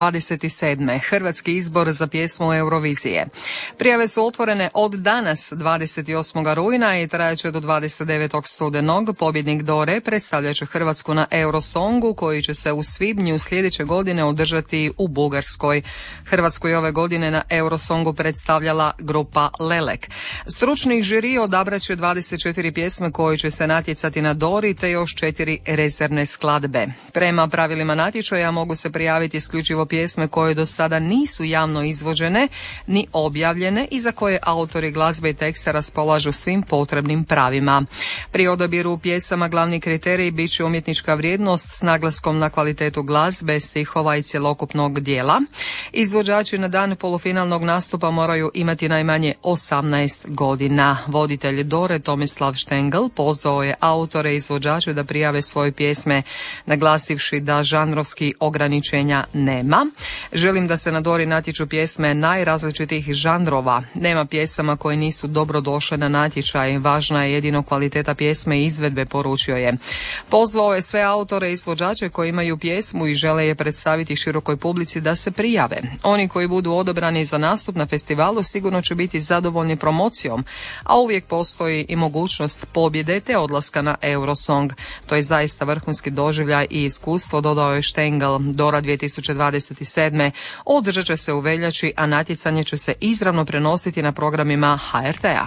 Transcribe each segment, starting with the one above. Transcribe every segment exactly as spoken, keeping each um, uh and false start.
dvadeset sedme. Hrvatski izbor za pjesmu Eurovizije. Prijave su otvorene od danas, dvadeset osmog rujna i trajaće do dvadeset devetog studenog. Pobjednik Dore predstavljat će Hrvatsku na Eurosongu koji će se u svibnju sljedeće godine održati u Bugarskoj. Hrvatsku je ove godine na Eurosongu predstavljala grupa Lelek. Stručni žiri odabrat će dvadeset četiri pjesme koje će se natjecati na Dori te još četiri rezervne skladbe. Prema pravilima natječaja mogu se prijaviti isključivo pjesme koje do sada nisu javno izvođene ni objavljene i za koje autori glazbe i teksta raspolažu svim potrebnim pravima. Pri odabiru pjesama glavni kriterij bit će umjetnička vrijednost s naglaskom na kvalitetu glazbe, stihova i cjelokupnog dijela. Izvođači na dan polufinalnog nastupa moraju imati najmanje osamnaest godina. Voditelj Dore Tomislav Štengl pozvao je autore i izvođače da prijave svoje pjesme, naglasivši da žanrovski ograničenja nema. Želim da se na Dori natječu pjesme najrazličitih žanrova. Nema pjesama koje nisu dobro došle na natječaj. Važna je jedino kvaliteta pjesme i izvedbe, poručio je. Pozvao je sve autore i izvođače koji imaju pjesmu i žele je predstaviti širokoj publici da se prijave. Oni koji budu odabrani za nastup na festivalu sigurno će biti zadovoljni promocijom, a uvijek postoji i mogućnost pobjede te odlaska na Eurosong. To je zaista vrhunski doživljaj i iskustvo, dodao je Štengl. Dora dvije tisuće dvadeset sedme održat će se u veljači, a natjecanje će se izravno prenositi na programima H R T-a.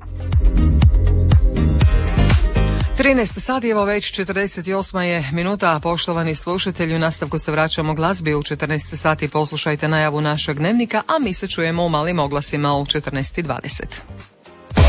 trinaest sati, evo već četrdeset osma je minuta, poštovani slušatelji, u nastavku se vraćamo glazbi. U četrnaest sati poslušajte najavu našeg dnevnika, a mi se čujemo u malim oglasima u četrnaest dvadeset.